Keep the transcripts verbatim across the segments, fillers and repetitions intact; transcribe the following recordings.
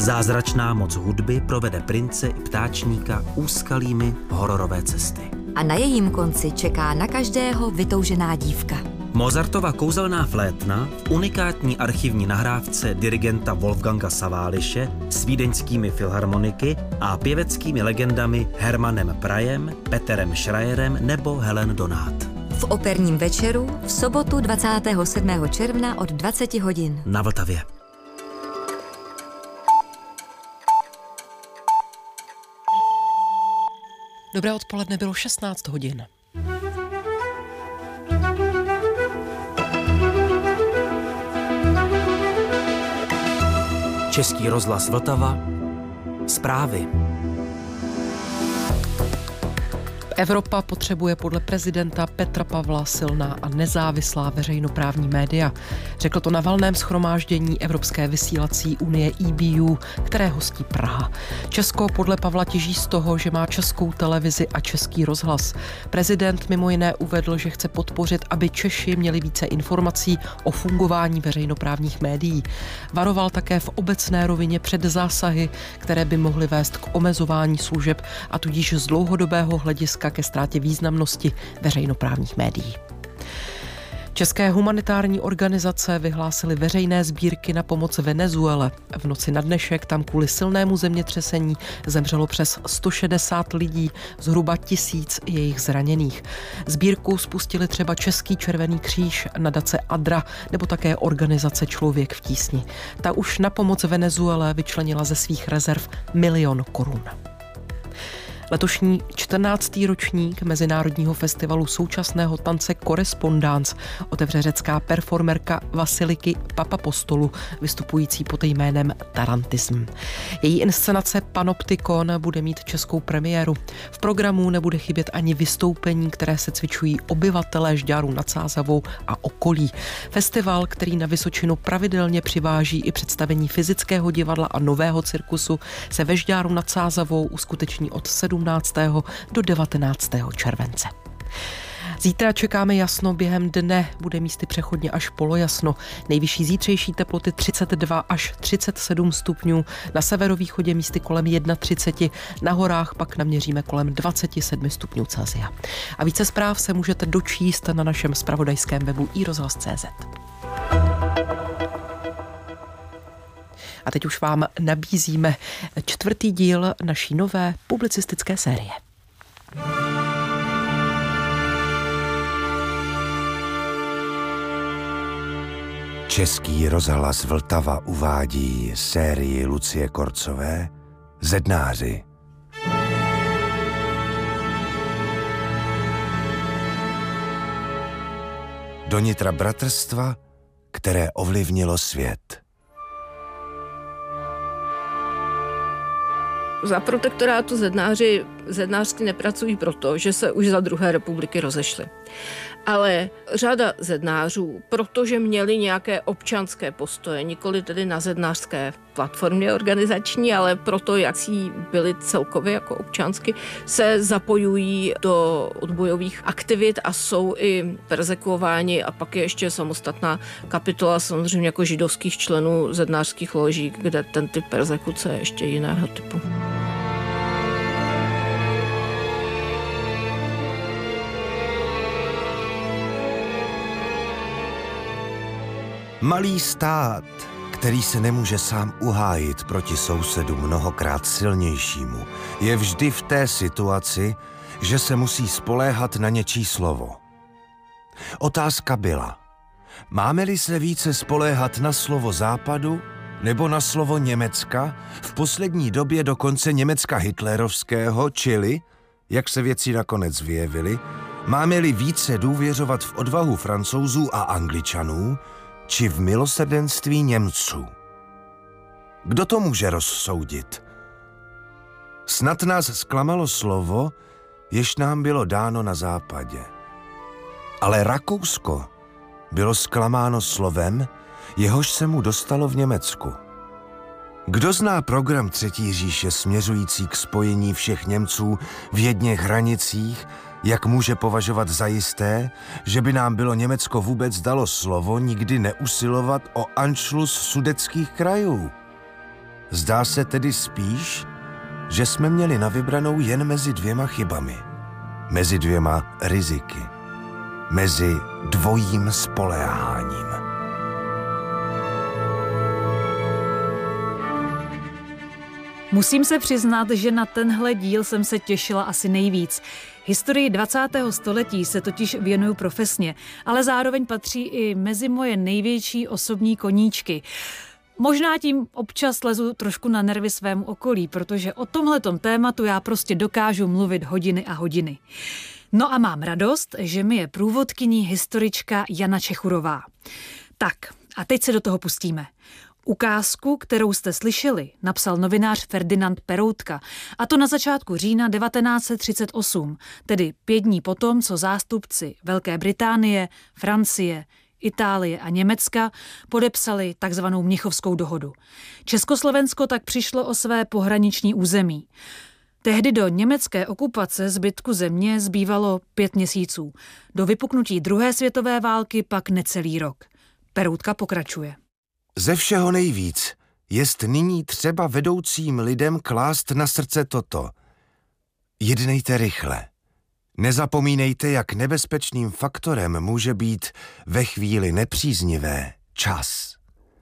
Zázračná moc hudby provede prince i ptáčníka úskalými hororové cesty. A na jejím konci čeká na každého vytoužená dívka. Mozartova kouzelná flétna v unikátní archivní nahrávce dirigenta Wolfganga Saváliše s vídeňskými filharmoniky a pěveckými legendami Hermannem Prajem, Peterem Schreierem nebo Helen Donát. V operním večeru v sobotu dvacátého sedmého června od dvacet hodin. Na Vltavě. Dobré odpoledne, bylo šestnáct hodin. Český rozhlas Vltava. Zprávy. Evropa potřebuje podle prezidenta Petra Pavla silná a nezávislá veřejnoprávní média. Řekl to na valném shromáždění Evropské vysílací unie E B U, které hostí Praha. Česko podle Pavla těží z toho, že má Českou televizi a Český rozhlas. Prezident mimo jiné uvedl, že chce podpořit, aby Češi měli více informací o fungování veřejnoprávních médií. Varoval také v obecné rovině před zásahy, které by mohly vést k omezování služeb a tudíž z dlouhodobého hlediska ke ztrátě významnosti veřejnoprávních médií. České humanitární organizace vyhlásily veřejné sbírky na pomoc Venezuele. V noci na dnešek tam kvůli silnému zemětřesení zemřelo přes sto šedesát lidí, zhruba tisíc jejich zraněných. Sbírku spustili třeba Český červený kříž, nadace Adra nebo také organizace Člověk v tísni. Ta už na pomoc Venezuele vyčlenila ze svých rezerv milion korun. Letošní čtrnáctý ročník Mezinárodního festivalu současného tance Correspondance otevře řecká performerka Vasiliky Papapostolu, vystupující pod jménem Tarantism. Její inscenace Panoptikon bude mít českou premiéru. V programu nebude chybět ani vystoupení, které se cvičují obyvatelé Žďáru nad Sázavou a okolí. Festival, který na Vysočinu pravidelně přiváží i představení fyzického divadla a nového cirkusu, se ve Žďáru nad Sázavou uskuteční od sedmnáctého do devatenáctého července. Zítra čekáme jasno, během dne bude místy přechodně až polojasno. Nejvyšší zítřejší teploty třicet dva až třicet sedm stupňů, na severovýchodě místy kolem třicet jedna, na horách pak naměříme kolem dvacet sedm stupňů Celsia. A více zpráv se můžete dočíst na našem zpravodajském webu i rozhlas tečka cé zet. A teď už vám nabízíme čtvrtý díl naší nové publicistické série. Český rozhlas Vltava uvádí sérii Lucie Korcové Zednáři. Do nitra bratrstva, které ovlivnilo svět. Za protektorátu zednáři zednářsky nepracují proto, že se už za druhé republiky rozešli. Ale řada zednářů, protože měli nějaké občanské postoje, nikoli tedy na zednářské platformě organizační, ale proto, jak si byli celkově jako občansky, se zapojují do odbojových aktivit a jsou i perzekuováni. A pak je ještě samostatná kapitola samozřejmě jako židovských členů zednářských loží, kde ten typ perzekuce je ještě jiného typu. Malý stát, který se nemůže sám uhájit proti sousedu mnohokrát silnějšímu, je vždy v té situaci, že se musí spoléhat na něčí slovo. Otázka byla, máme-li se více spoléhat na slovo Západu nebo na slovo Německa, v poslední době dokonce Německa hitlerovského, čili, jak se věci nakonec vyjevily, máme-li více důvěřovat v odvahu Francouzů a Angličanů, či v milosrdenství Němců. Kdo to může rozsoudit? Snad nás zklamalo slovo, jež nám bylo dáno na západě. Ale Rakousko bylo zklamáno slovem, jehož se mu dostalo v Německu. Kdo zná program Třetí říše směřující k spojení všech Němců v jedněch hranicích, jak může považovat za jisté, že by nám bylo Německo vůbec dalo slovo nikdy neusilovat o anšlus sudetských krajů? Zdá se tedy spíš, že jsme měli na vybranou jen mezi dvěma chybami, mezi dvěma riziky, mezi dvojím spoléháním. Musím se přiznat, že na tenhle díl jsem se těšila asi nejvíc. Historii dvacátého století se totiž věnuju profesně, ale zároveň patří i mezi moje největší osobní koníčky. Možná tím občas lezu trošku na nervy svému okolí, protože o tomhletom tématu já prostě dokážu mluvit hodiny a hodiny. No a mám radost, že mi je průvodkyní historička Jana Čechurová. Tak, a teď se do toho pustíme. Ukázku, kterou jste slyšeli, napsal novinář Ferdinand Peroutka, a to na začátku října devatenáct set třicet osm, tedy pět dní potom, co zástupci Velké Británie, Francie, Itálie a Německa podepsali takzvanou Mnichovskou dohodu. Československo tak přišlo o své pohraniční území. Tehdy do německé okupace zbytku země zbývalo pět měsíců. Do vypuknutí druhé světové války pak necelý rok. Peroutka pokračuje. Ze všeho nejvíc jest nyní třeba vedoucím lidem klást na srdce toto. Jednejte rychle. Nezapomínejte, jak nebezpečným faktorem může být ve chvíli nepříznivé čas.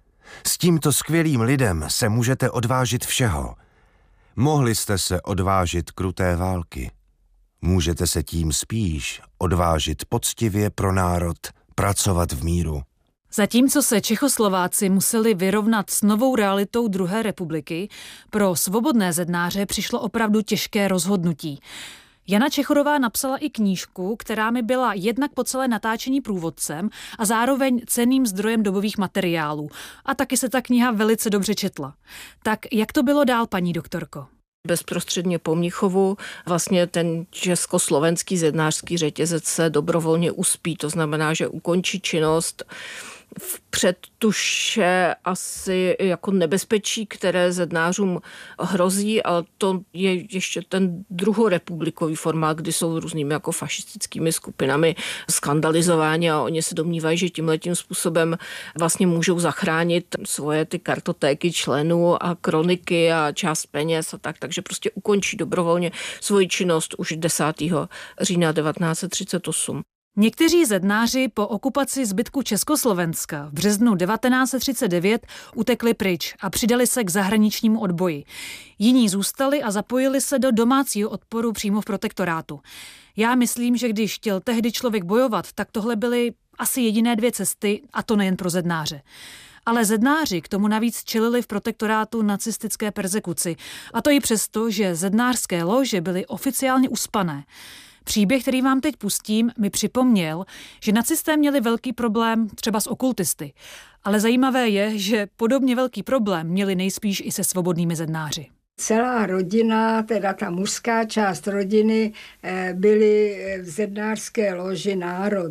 S tímto skvělým lidem se můžete odvážit všeho. Mohli jste se odvážit kruté války. Můžete se tím spíš odvážit poctivě pro národ pracovat v míru. Zatímco se Čechoslováci museli vyrovnat s novou realitou druhé republiky, pro svobodné zednáře přišlo opravdu těžké rozhodnutí. Jana Čechurová napsala i knížku, která mi byla jednak po celé natáčení průvodcem a zároveň cenným zdrojem dobových materiálů. A taky se ta kniha velice dobře četla. Tak jak to bylo dál, paní doktorko? Bezprostředně po Mnichovu vlastně ten československý zednářský řetězec se dobrovolně uspí, to znamená, že ukončí činnost v předtuše asi jako nebezpečí, které zednářům hrozí, ale to je ještě ten druhorepublikový formát, kdy jsou různými jako fašistickými skupinami skandalizováni a oni se domnívají, že tímhletím způsobem vlastně můžou zachránit svoje ty kartotéky členů a kroniky a část peněz a tak, takže prostě ukončí dobrovolně svoji činnost už desátého října devatenáct set třicet osm. Někteří zednáři po okupaci zbytku Československa v březnu devatenáct set třicet devět utekli pryč a přidali se k zahraničnímu odboji. Jiní zůstali a zapojili se do domácího odporu přímo v protektorátu. Já myslím, že když chtěl tehdy člověk bojovat, tak tohle byly asi jediné dvě cesty, a to nejen pro zednáře. Ale zednáři k tomu navíc čelili v protektorátu nacistické perzekuci, a to i přesto, že zednářské lože byly oficiálně uspané. Příběh, který vám teď pustím, mi připomněl, že nacisté měli velký problém třeba s okultisty. Ale zajímavé je, že podobně velký problém měli nejspíš i se svobodnými zednáři. Celá rodina, teda ta mužská část rodiny, byly v zednářské loži Národ.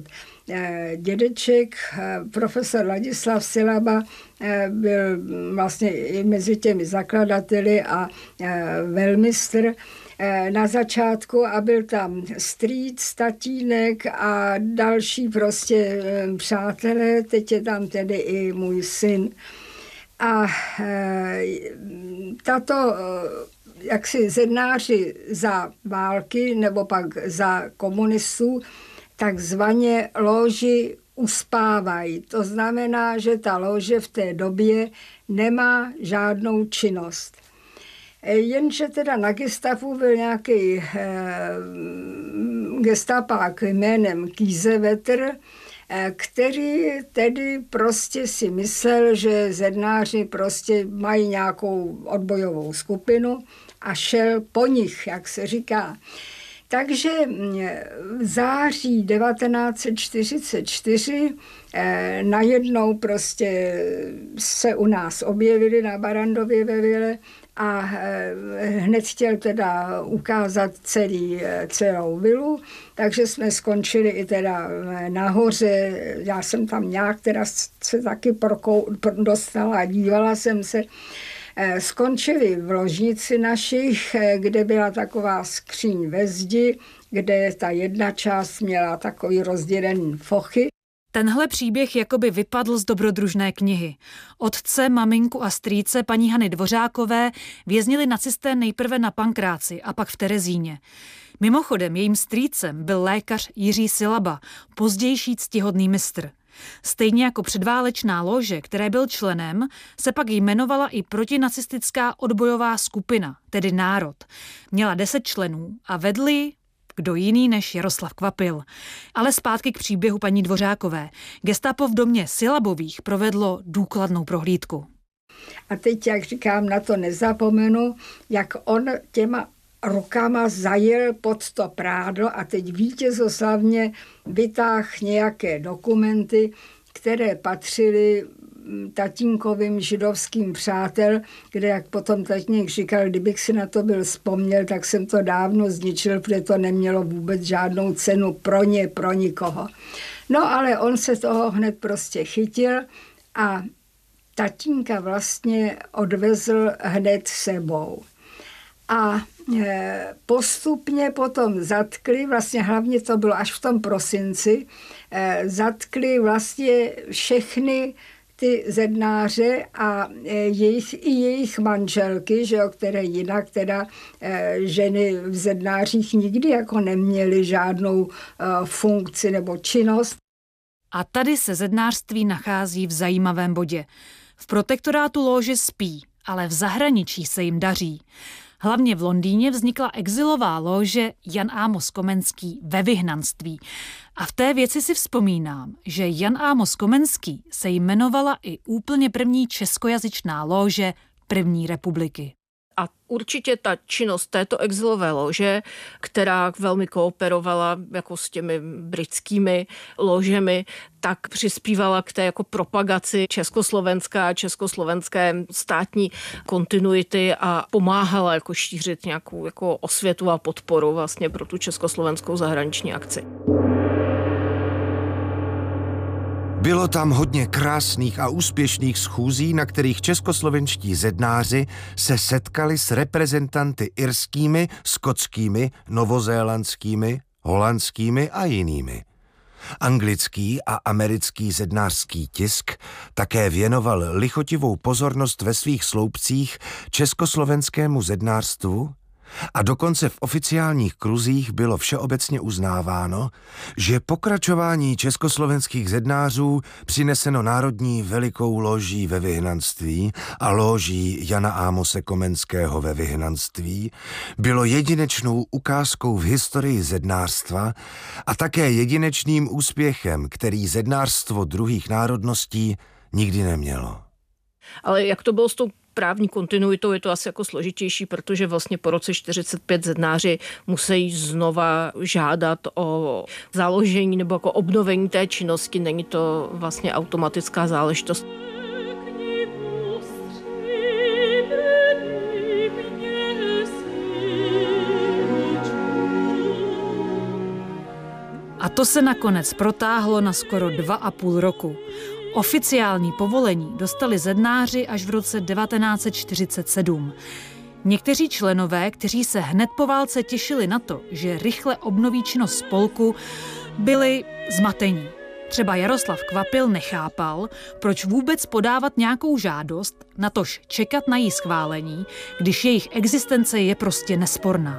Dědeček, profesor Ladislav Silaba, byl vlastně i mezi těmi zakladateli a velmistr na začátku a byl tam strýc, tatínek a další prostě přátelé, teď je tam tedy i můj syn. A tato jaksi zednáři za války nebo pak za komunistů takzvaně loži uspávají. To znamená, že ta lože v té době nemá žádnou činnost. Jenže teda na gestapu byl nějaký eh, gestapák jménem Kiesewetter, eh, který tedy prostě si myslel, že zednáři prostě mají nějakou odbojovou skupinu a šel po nich, jak se říká. Takže v září devatenáct set čtyřicet čtyři eh, najednou prostě se u nás objevili na Barrandově ve Vile a hned chtěl teda ukázat celý, celou vilu, takže jsme skončili i teda nahoře. Já jsem tam nějak teda se taky prokou, dostala a dívala jsem se. Skončili v ložnici našich, kde byla taková skříň ve zdi, kde ta jedna část měla takový rozdělený fochy. Tenhle příběh jakoby vypadl z dobrodružné knihy. Otce, maminku a strýce paní Hany Dvořákové věznili nacisté nejprve na Pankráci a pak v Terezíně. Mimochodem jejím strýcem byl lékař Jiří Silaba, pozdější ctihodný mistr. Stejně jako předválečná lože, které byl členem, se pak jmenovala i protinacistická odbojová skupina, tedy Národ. Měla deset členů a vedl ji kdo jiný než Jaroslav Kvapil. Ale zpátky k příběhu paní Dvořákové. Gestapo v domě Silabových provedlo důkladnou prohlídku. A teď, jak říkám, na to nezapomenu, jak on těma rukama zajel pod to prádlo a teď vítězoslavně vytáhl nějaké dokumenty, které patřily tatínkovým židovským přátel, kde, jak potom tatínek říkal, kdybych si na to byl vzpomněl, tak jsem to dávno zničil, protože to nemělo vůbec žádnou cenu pro ně, pro nikoho. No ale on se toho hned prostě chytil a tatínka vlastně odvezl hned sebou. A postupně potom zatkli, vlastně hlavně to bylo až v tom prosinci, zatkli vlastně všechny ty zednáře a jejich, i jejich manželky, že jo, které jinak teda ženy v zednářích nikdy jako neměly žádnou funkci nebo činnost. A tady se zednářství nachází v zajímavém bodě. V protektorátu lóže spí, ale v zahraničí se jim daří. Hlavně v Londýně vznikla exilová lóže Jan Amos Komenský ve vyhnanství. A v té věci si vzpomínám, že Jan Amos Komenský se jmenovala i úplně první českojazyčná lóže první republiky. A určitě ta činnost této exilové lože, která velmi kooperovala jako s těmi britskými ložemi, tak přispívala k té jako propagaci československá, československé státní kontinuity a pomáhala jako šířit nějakou jako osvětu a podporu vlastně pro tu československou zahraniční akci. Bylo tam hodně krásných a úspěšných schůzí, na kterých českoslovenští zednáři se setkali s reprezentanty irskými, skotskými, novozélandskými, holandskými a jinými. Anglický a americký zednářský tisk také věnoval lichotivou pozornost ve svých sloupcích československému zednářstvu a dokonce v oficiálních kruzích bylo všeobecně uznáváno, že pokračování československých zednářů přineseno Národní velikou loží ve vyhnanství a loží Jana Ámose Komenského ve vyhnanství bylo jedinečnou ukázkou v historii zednářstva a také jedinečným úspěchem, který zednářstvo druhých národností nikdy nemělo. Ale jak to bylo s tou právní kontinuitou, je to asi jako složitější, protože vlastně po roce čtyřicet pět zednáři musí znova žádat o založení nebo jako obnovení té činnosti. Není to vlastně automatická záležitost. A to se nakonec protáhlo na skoro dva a půl roku. Oficiální povolení dostali zednáři až v roce devatenáct set čtyřicet sedm. Někteří členové, kteří se hned po válce těšili na to, že rychle obnoví činnost spolku, byli zmatení. Třeba Jaroslav Kvapil nechápal, proč vůbec podávat nějakou žádost, natož čekat na její schválení, když jejich existence je prostě nesporná.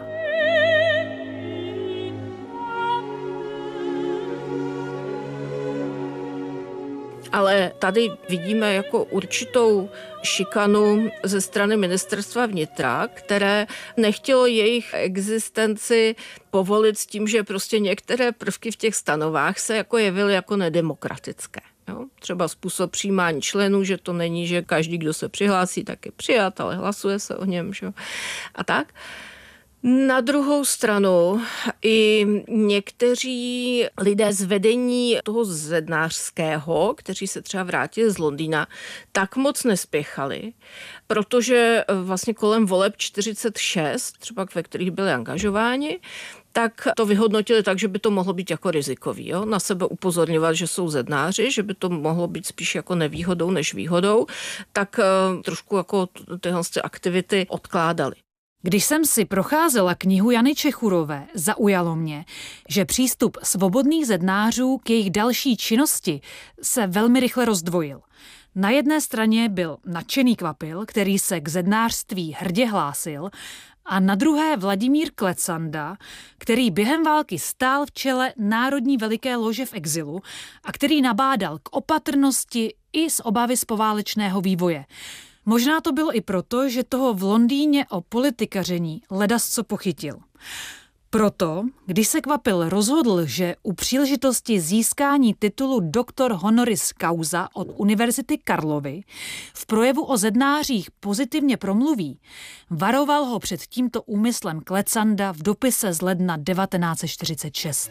Ale tady vidíme jako určitou šikanu ze strany ministerstva vnitra, které nechtělo jejich existenci povolit s tím, že prostě některé prvky v těch stanovách se jako jevily jako nedemokratické. Jo? Třeba způsob přijímání členů, že to není, že každý, kdo se přihlásí, tak je přijat, ale hlasuje se o něm. Že? A tak. Na druhou stranu i někteří lidé z vedení toho zednářského, kteří se třeba vrátili z Londýna, tak moc nespěchali, protože vlastně kolem voleb čtyřicet šest, třeba ve kterých byli angažováni, tak to vyhodnotili tak, že by to mohlo být jako rizikový. Jo? Na sebe upozorňovat, že jsou zednáři, že by to mohlo být spíš jako nevýhodou než výhodou, tak trošku jako tyhle aktivity odkládali. Když jsem si procházela knihu Jany Čechurové, zaujalo mě, že přístup svobodných zednářů k jejich další činnosti se velmi rychle rozdvojil. Na jedné straně byl nadšený Kvapil, který se k zednářství hrdě hlásil, a na druhé Vladimír Klecanda, který během války stál v čele Národní veliké lože v exilu a který nabádal k opatrnosti i z obavy z poválečného vývoje. Možná to bylo i proto, že toho v Londýně o politikaření ledasco pochytil. Proto, když se Kvapil rozhodl, že u příležitosti získání titulu doktor honoris causa od Univerzity Karlovy v projevu o zednářích pozitivně promluví, varoval ho před tímto úmyslem Klecanda v dopise z ledna devatenáct set čtyřicet šest.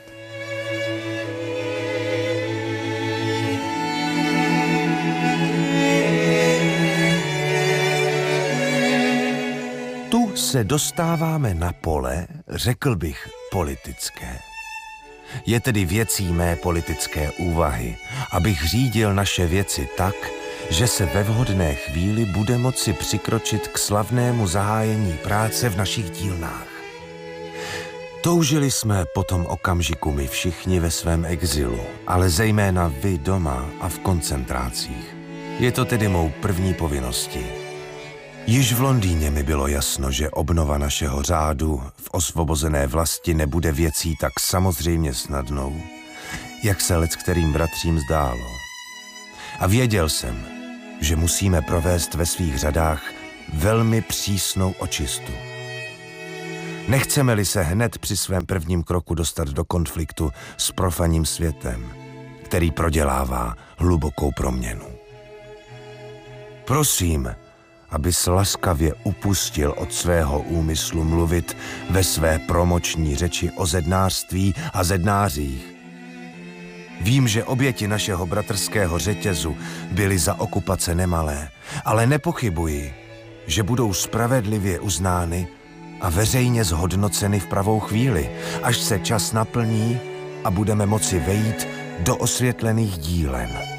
Tu se dostáváme na pole, řekl bych, politické. Je tedy věcí mé politické úvahy, abych řídil naše věci tak, že se ve vhodné chvíli bude moci přikročit k slavnému zahájení práce v našich dílnách. Toužili jsme po tom okamžiku my všichni ve svém exilu, ale zejména vy doma a v koncentrácích. Je to tedy mou první povinností. Již v Londýně mi bylo jasno, že obnova našeho řádu v osvobozené vlasti nebude věcí tak samozřejmě snadnou, jak se leckterým bratřím zdálo. A věděl jsem, že musíme provést ve svých řadách velmi přísnou očistu. Nechceme-li se hned při svém prvním kroku dostat do konfliktu s profaním světem, který prodělává hlubokou proměnu. Prosím, abys laskavě upustil od svého úmyslu mluvit ve své promoční řeči o zednářství a zednářích. Vím, že oběti našeho bratrského řetězu byly za okupace nemalé, ale nepochybuji, že budou spravedlivě uznány a veřejně zhodnoceny v pravou chvíli, až se čas naplní a budeme moci vejít do osvětlených dílen.